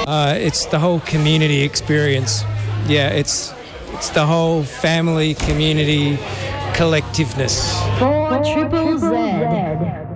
It's the whole community experience. Yeah, it's the whole family, community, collectiveness. 4ZZZ.